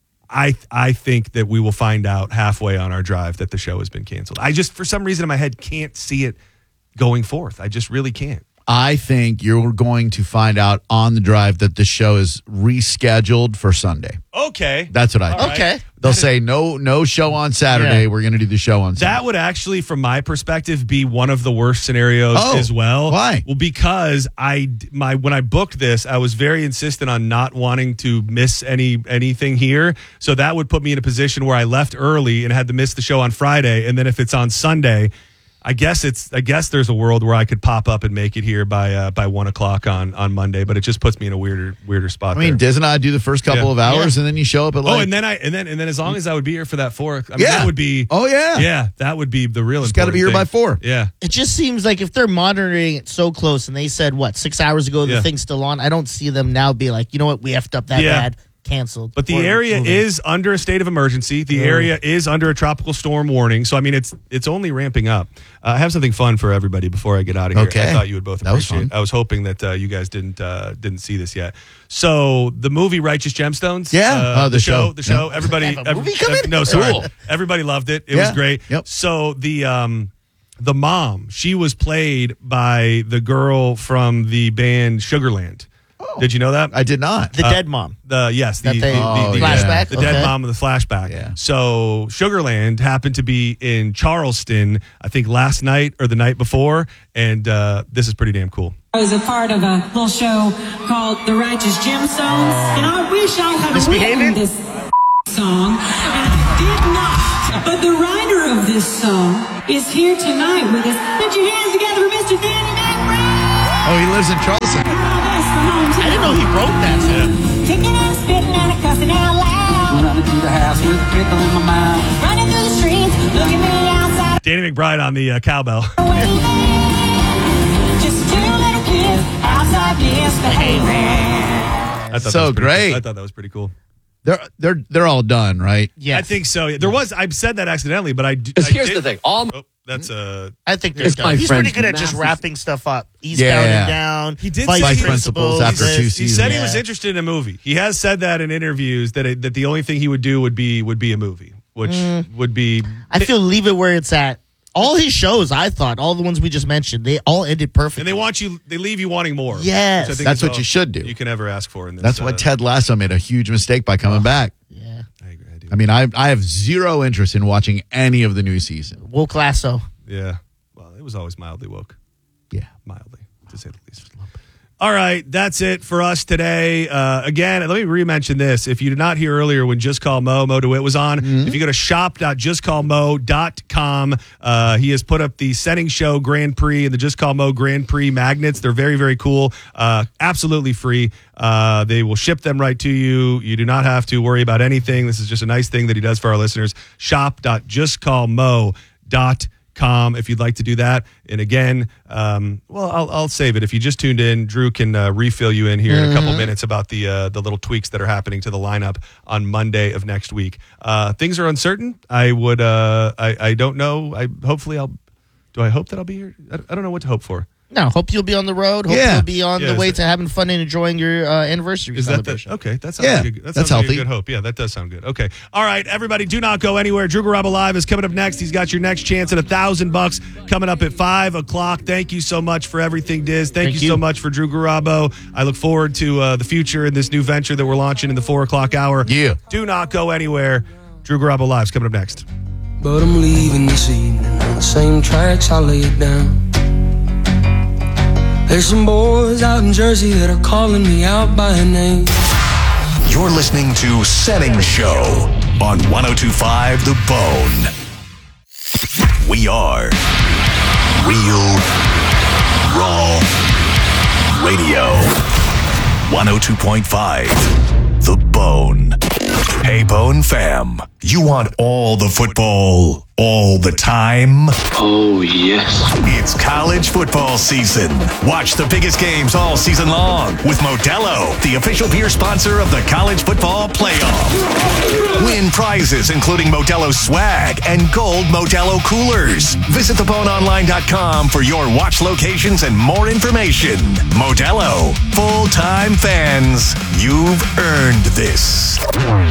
I I think that we will find out halfway on our drive that the show has been canceled. I just, for some reason in my head, can't see it going forth. I just really can't. I think you're going to find out on the drive that the show is rescheduled for Sunday. Okay. That's what I think. All right. Okay. They'll say no no show on Saturday. Yeah. We're going to do the show on Sunday. That would actually, from my perspective, be one of the worst scenarios Oh, as well. why? Well, because I my when I booked this, I was very insistent on not wanting to miss any anything here. So that would put me in a position where I left early and had to miss the show on Friday, and then if it's on Sunday, I guess it's I guess there's a world where I could pop up and make it here by uh, by one o'clock on on Monday, but it just puts me in a weirder weirder spot. I mean, there. Disney and I do the first couple Yeah. of hours, and then you show up at like. Oh, and then I and then and then as long as I would be here for that four, I mean, Yeah. that would be. Oh, yeah. yeah, that would be the real. Just gotta be here important by thing. four. Yeah, It just seems like if they're monitoring it so close and they said, what, six hours ago the Yeah. thing's still on, I don't see them now be like, you know what, we effed up that Yeah. bad, canceled. but the Or area moving. is under a state of emergency. The Yeah. area is under a tropical storm warning. So I mean, it's it's only ramping up. Uh, I have something fun for everybody before I get out of here. Okay. I thought you would both That was appreciate. fun. I was hoping that uh, you guys didn't uh, didn't see this yet. So the movie Righteous Gemstones. Yeah. uh, Oh, the show. The show. Yep. Everybody. They have a movie every- coming? no, sorry. Cool. Everybody loved it. It Yeah. was great. Yep. So the um the mom, she was played by the girl from the band Sugarland. Did you know that? I did not. The Uh, dead mom. The yes, the, That they- the, the, Oh, the, yeah. Flashback? the dead Okay. mom of the flashback. Yeah. So Sugarland happened to be in Charleston, I think last night or the night before, and uh, this is pretty damn cool. I was a part of a little show called The Righteous Gemstones, and I wish I had written this song, and I did not. But the writer of this song is here tonight with us. Put your hands together for Mister Danny McBride. Oh, he lives in Charleston. I didn't know he wrote that. Kicking and spitting and cussing out loud. Running through the house with a pickle in my mouth. Running through the streets, looking me outside. Danny McBride on the uh, cowbell. Just two little kids outside misbehaving. I thought that So was pretty great. cool. I thought that was pretty cool. They're they're they're all done, right? I think so. There was I said that accidentally, but I. d- I here's did- the thing, all- Oh, that's uh. I think they're It's done. my He's friend's pretty good at just massive- wrapping stuff up. Eastbound Yeah. and down. He did Vice say he- principals after this. two He seasons. said he was Yeah. interested in a movie. He has said that in interviews that it, that the only thing he would do would be would be a movie, which Mm. would be. I feel leave it where it's at. All his shows, I thought, all the ones we just mentioned, they all ended perfectly. And they want you. They leave you wanting more. Yes. which I think That's is what all you should do. You can ever ask for in this. That's why uh, Ted Lasso made a huge mistake by coming back. Yeah. I agree. I do. I mean, I I have zero interest in watching any of the new season. Woke Lasso. Yeah. Well, it was always mildly woke. Yeah. Mildly, to say the least. All right, that's it for us today. Uh, again, let me re-mention this. If you did not hear earlier when Just Call Mo, Mo DeWitt was on, if you go to shop dot just call mo dot com, uh, he has put up the Setting Show Grand Prix and the Just Call Mo Grand Prix magnets. They're very, very cool. Uh, absolutely free. Uh, they will ship them right to you. You do not have to worry about anything. This is just a nice thing that he does for our listeners. shop dot just call mo dot com. Com if you'd like to do that. And again, um, well, I'll, I'll save it. If you just tuned in, Drew can uh, refill you in here in a couple minutes about the uh, the little tweaks that are happening to the lineup on Monday of next week. Uh, things are uncertain. I would, uh, I, I don't know. I hopefully I'll. Do I hope that I'll be here? I, I don't know what to hope for. No, hope you'll be on the road. Hope Yeah. you'll be on Yeah, the is way that- to having fun and enjoying your uh, anniversary Is that the, celebration. okay? That sounds Yeah, like a, that that's sounds like a healthy. good hope. Yeah, that does sound good. Okay, all right, everybody, do not go anywhere. Drew Garabo Live is coming up next. He's got your next chance at a thousand bucks coming up at five o'clock. Thank you so much for everything, Diz. Thank, Thank you, you. so much for Drew Garabo. I look forward to uh, the future and this new venture that we're launching in the four o'clock hour. Yeah. Do not go anywhere. Drew Garabo Live is coming up next. But I'm leaving this evening on the same tracks I laid down. There's some boys out in Jersey that are calling me out by name. You're listening to Setting Show on ten twenty-five The Bone. We are Real Raw Radio. one oh two point five The Bone. Hey, Bone fam. You want all the football all the time? Oh, yes. It's college football season. Watch the biggest games all season long with Modelo, the official beer sponsor of the College Football Playoff. Win prizes including Modelo swag and gold Modelo coolers. Visit the bone online dot com for your watch locations and more information. Modelo, full-time fans, you've earned this.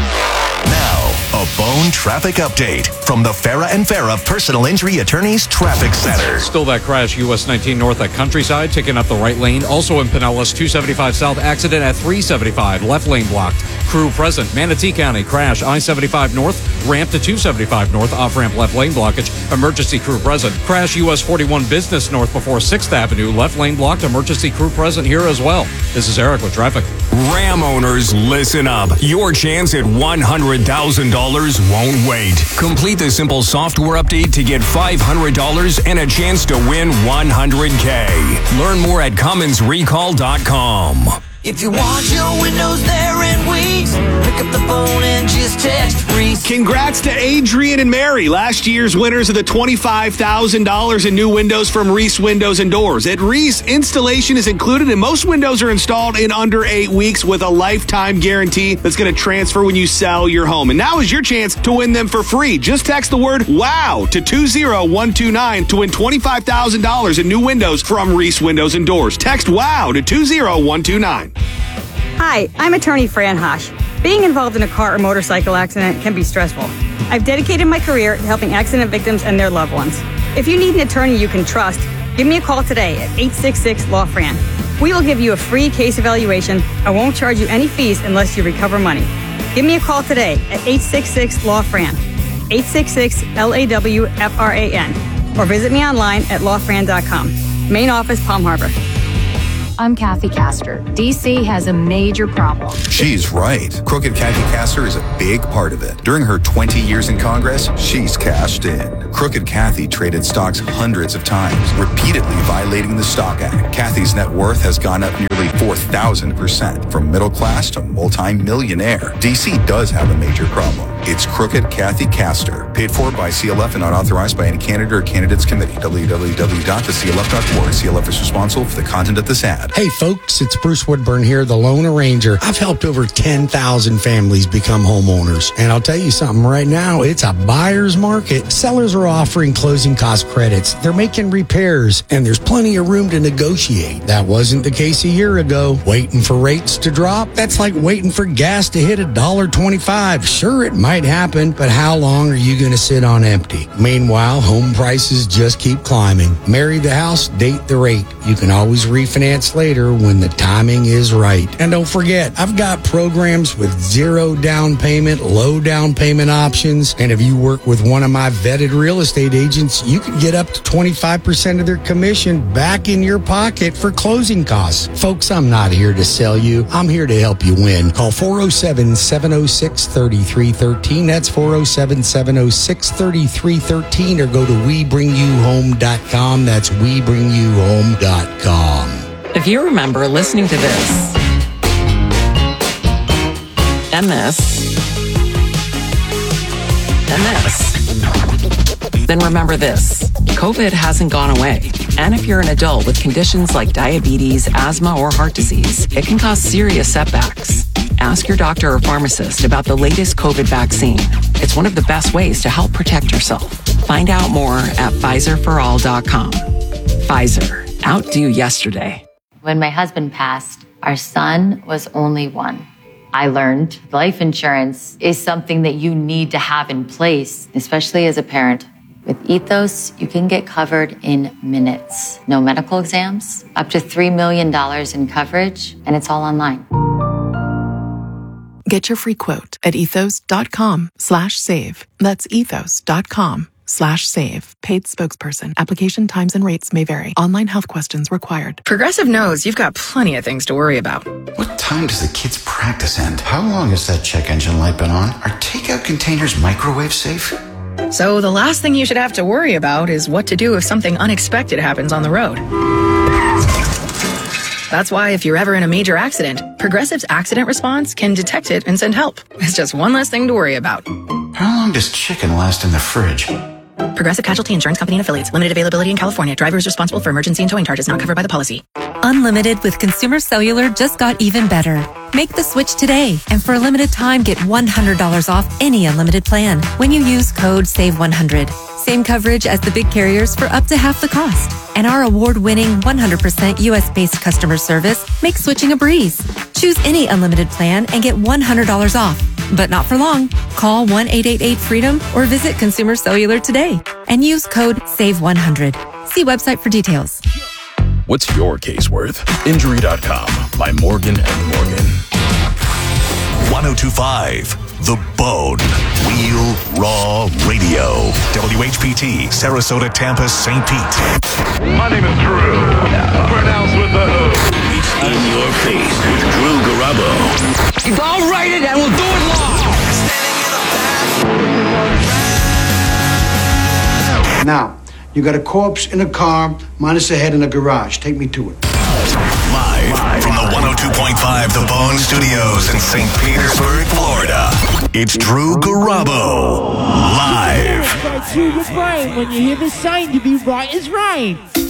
Now, a Bone traffic update from the Farah and Farah Personal Injury Attorneys Traffic Center. Still that crash, U S nineteen north at Countryside, taking up the right lane. Also in Pinellas, two seventy-five south, accident at three seventy-five, left lane blocked. Crew present, Manatee County, crash, I seventy-five north, ramp to two seventy-five north, off-ramp left lane blockage, emergency crew present. Crash, U S forty-one business north before sixth Avenue, left lane blocked, emergency crew present here as well. This is Eric with traffic. Ram owners, listen up. Your chance at one hundred thousand dollars won't wait. Complete the simple software update to get five hundred dollars and a chance to win one hundred K. Learn more at Cummins Recall dot com. If you want your windows there in weeks, pick up the phone and just text Reese. Congrats to Adrian and Mary, last year's winners of the twenty-five thousand dollars in new windows from Reese Windows and Doors. At Reese, installation is included and most windows are installed in under eight weeks with a lifetime guarantee that's going to transfer when you sell your home. And now is your chance to win them for free. Just text the word WOW to two zero one two nine to win twenty-five thousand dollars in new windows from Reese Windows and Doors. Text WOW to two zero one two nine. Hi, I'm attorney Fran Hosh. Being involved in a car or motorcycle accident can be stressful. I've dedicated my career to helping accident victims and their loved ones. If you need an attorney you can trust, give me a call today at eight six six, L A W, Fran. We will give you a free case evaluation and won't charge you any fees unless you recover money. Give me a call today at eight six six, L A W, F R A N, eight six six, L A W F R A N, or visit me online at law fran dot com. Main office, Palm Harbor. I'm Kathy Castor. D C has a major problem. She's right. Crooked Kathy Castor is a big part of it. During her twenty years in Congress, she's cashed in. Crooked Kathy traded stocks hundreds of times, repeatedly violating the Stock Act. Kathy's net worth has gone up nearly four thousand percent, from middle class to multi-millionaire. D C does have a major problem. It's Crooked Kathy Castor. Paid for by C L F and not authorized by any candidate or candidates committee. w w w dot the c l f dot org. C L F is responsible for the content of this ad. Hey folks, it's Bruce Woodburn here, the Lone Arranger. I've helped over ten thousand families become homeowners. And I'll tell you something right now, it's a buyer's market. Sellers are offering closing cost credits. They're making repairs, and there's plenty of room to negotiate. That wasn't the case a year ago. Waiting for rates to drop? That's like waiting for gas to hit one dollar twenty-five. Sure, it might happen, but how long are you going to sit on empty? Meanwhile, home prices just keep climbing. Marry the house, date the rate. You can always refinance later when the timing is right. And don't forget, I've got programs with zero down payment, low down payment options. And if you work with one of my vetted real estate agents, you can get up to twenty-five percent of their commission back in your pocket for closing costs. Folks, I'm not here to sell you. I'm here to help you win. Call four oh seven, seven oh six, three three one three. That's four oh seven, seven oh six, three three one three, or go to we bring you home dot com. That's we bring you home dot com. If you remember listening to this, and this, and this, then remember this. COVID hasn't gone away. And if you're an adult with conditions like diabetes, asthma, or heart disease, it can cause serious setbacks. Ask your doctor or pharmacist about the latest COVID vaccine. It's one of the best ways to help protect yourself. Find out more at Pfizer for all dot com. Pfizer, outdo yesterday. When my husband passed, our son was only one. I learned life insurance is something that you need to have in place, especially as a parent. With Ethos, you can get covered in minutes. No medical exams, up to three million dollars in coverage, and it's all online. Get your free quote at ethos.com slash save. That's ethos.com slash save. Paid spokesperson. Application times and rates may vary. Online health questions required. Progressive knows you've got plenty of things to worry about. What time does the kids' practice end? How long has that check engine light been on? Are takeout containers microwave safe? So the last thing you should have to worry about is what to do if something unexpected happens on the road. That's why if you're ever in a major accident, Progressive's accident response can detect it and send help. It's just one less thing to worry about. How long does chicken last in the fridge? Progressive Casualty Insurance Company and Affiliates. Limited availability in California. Driver is responsible for emergency and towing charges not covered by the policy. Unlimited with Consumer Cellular just got even better. Make the switch today, and for a limited time, get one hundred dollars off any unlimited plan when you use code save one hundred. Same coverage as the big carriers for up to half the cost. And our award-winning one hundred percent U S-based customer service makes switching a breeze. Choose any unlimited plan and get one hundred dollars off. But not for long. Call one eight eight eight freedom or visit Consumer Cellular today and use code save one hundred. See website for details. What's your case worth? Injury dot com by Morgan and Morgan. ten twenty-five The Bone. Real Raw Radio. W H P T, Sarasota, Tampa, Saint Pete. My name is Drew. Pronounced with the O. It's in your face with Drew Garabo. I'll write it and we'll do it live. Now, you got a corpse in a car, minus a head in a garage. Take me to it. Live, Live from the one oh two point five The Bone Studios in Saint Petersburg, Florida. It's Drew Garabo. Live. You gotta tune your brain when you hear the sign to be right is right.